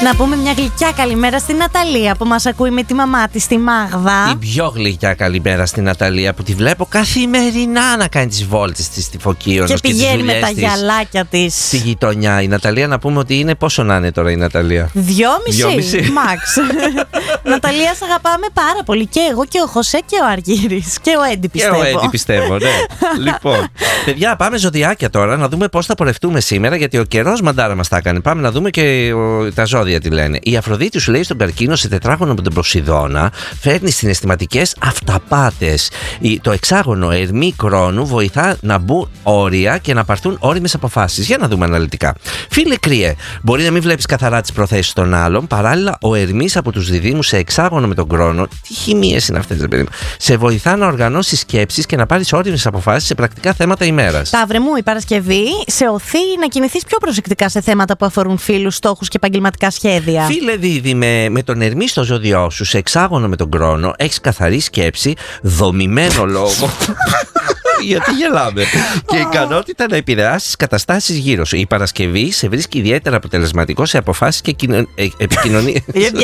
Να πούμε μια γλυκιά καλημέρα στην Ναταλία που μας ακούει με τη μαμά της, τη Μάγδα. Την πιο γλυκιά καλημέρα στην Ναταλία που τη βλέπω καθημερινά να κάνει τις βόλτες της στη Φωκίωνος και πηγαίνει με τα γυαλάκια της στη γειτονιά. Η Ναταλία, να πούμε ότι είναι πόσο να είναι τώρα η Ναταλία? 2,5 Μαξ. Ναταλία, σε αγαπάμε πάρα πολύ. Και εγώ και ο Χωσέ και ο Αργύρης. Και ο Έντι πιστεύω. Και ο Έντι πιστεύω, ναι. Λοιπόν, παιδιά, πάμε ζωδιάκια τώρα να δούμε πώς θα πορευτούμε σήμερα, γιατί ο καιρός μαντάρα μας τα έκανε. Πάμε να δούμε και τα ζώδια τι λένε. Η Αφροδίτη σου λέει στον Καρκίνο σε τετράγωνο με τον Ποσειδώνα φέρνει συναισθηματικές αυταπάτες. Το εξάγωνο Ερμή Κρόνου βοηθά να μπουν όρια και να πάρθουν όριμες αποφάσεις. Για να δούμε αναλυτικά. Φίλε Κρύε, μπορεί να μην βλέπεις καθαρά τις προθέσεις των άλλων. Παράλληλα, ο Ερμής από τους Διδύμους σε εξάγωνο με τον Κρόνο, τι χημίες είναι αυτές, παιδί μου, σε βοηθά να οργανώσεις σκέψεις και να πάρεις όριμες αποφάσεις σε πρακτικά θέματα ημέρας. Ταύρε μου, η Παρασκευή σε οθεί να κινηθείς πιο προσεκτικά σε θέματα που αφορούν φίλους, στόχους και επαγγελματικά σχέδια. Φίλε Δίδυμε, με τον Ερμή στο ζώδιό σου, σε εξάγωνο με τον Κρόνο, έχεις καθαρή σκέψη, δομημένο λόγο. Γιατί γελάμε. Και ικανότητα να επηρεάσεις καταστάσεις γύρω σου. Η Παρασκευή σε βρίσκει ιδιαίτερα αποτελεσματικό σε αποφάσεις και επικοινωνίες.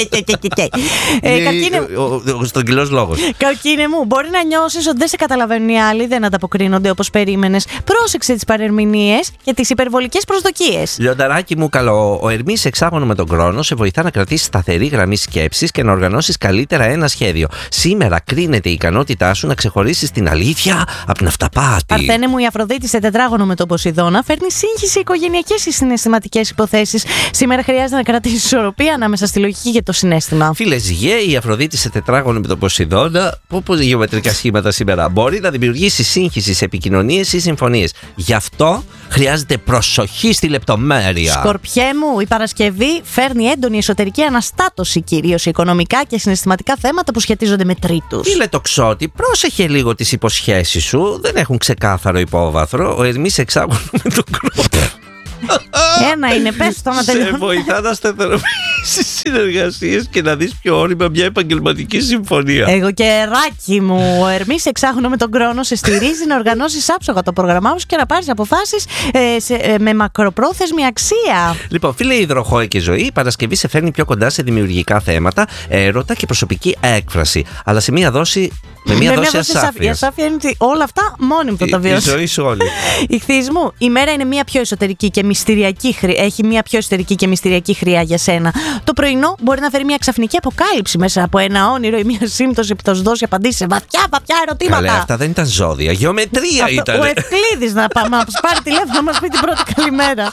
Στρογγυλός λόγος. Καρκίνε μου, μπορεί να νιώσεις ότι δεν σε καταλαβαίνουν οι άλλοι, δεν ανταποκρίνονται όπως περίμενες. Πρόσεξε τις παρερμηνίες και τις υπερβολικές προσδοκίες. Λιονταράκι μου, καλό. Ο Ερμής εξάγωνο με τον Κρόνο σε βοηθά να κρατήσεις σταθερή γραμμή σκέψης και να οργανώσεις καλύτερα ένα σχέδιο. Σήμερα κρίνεται η ικανότητά σου να ξεχωρίσεις την αλήθεια από την αυταπάτη. Παρθένε μου, η Αφροδίτη σε τετράγωνο με τον Ποσειδώνα φέρνει σύγχυση οικογενειακές ή συναισθηματικές υποθέσεις. Σήμερα χρειάζεται να κρατήσεις ισορροπία ανάμεσα στη λογική και το συναίσθημα. Φίλε Ζυγέ, η Αφροδίτη σε τετράγωνο με τον Ποσειδώνα, όπως γεωμετρικά σχήματα σήμερα, μπορεί να δημιουργήσει σύγχυση σε επικοινωνίες ή συμφωνίες. Γι' αυτό χρειάζεται προσοχή στη λεπτομέρεια. Σκορπιέ μου, η Παρασκευή φέρνει έντονη εσωτερική αναστάτωση, κυρίως σε οικονομικά και συναισθηματικά θέματα που σχετίζονται με τρίτους. Φίλε Τοξότη, πρόσεχε λίγο τις υποσχέσεις σου. Δεν έχουν ξεκάθαρο υπόβαθρο. Ο Ερμής εξάγωνο με τον Κρόνο. Ένα είναι, πες το να τελειώνει. Σε βοηθά να σταθεροποιήσεις συνεργασίες και να δεις πιο όρημα μια επαγγελματική συμφωνία. Εγώ και Ράκι μου, ο Ερμής εξάγωνο με τον Κρόνο σε στηρίζει να οργανώσεις άψογα το πρόγραμμά σου και να πάρεις αποφάσεις με μακροπρόθεσμη αξία. Λοιπόν, φίλε Υδροχόε και Ζωή, η Παρασκευή σε φέρνει πιο κοντά σε δημιουργικά θέματα, έρωτα και προσωπική έκφραση. Αλλά σε μια δόση. Με μια δόση ασάφειας. Η ασάφεια είναι ότι όλα αυτά μόνοι μου θα τα βιώσω. Η ζωή σου όλη. Ιχθύς μου, η μέρα είναι μια πιο εσωτερική και μυστηριακή έχει μια πιο εσωτερική και μυστηριακή χρειά για σένα. Το πρωινό μπορεί να φέρει μια ξαφνική αποκάλυψη μέσα από ένα όνειρο ή μια σύμπτωση που θα σου δώσει απαντήσεις σε βαθιά ερωτήματα. Καλά, αυτά δεν ήταν ζώδια. Γεωμετρία ήταν. Ο Ευκλήδης να πάμε να πάρει τηλέφωνο να μας πει την πρώτη καλημέρα.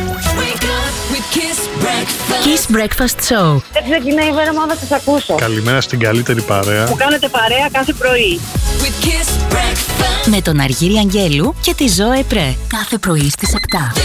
Kiss Breakfast Show. Έτσι ξεκινάει η μέρα μου, θα σας ακούσω. Καλημέρα στην καλύτερη παρέα. Που κάνετε παρέα κάθε πρωί. Με τον Αργύρη Αγγέλου και τη Ζώε Πρέ. Κάθε πρωί στις 7.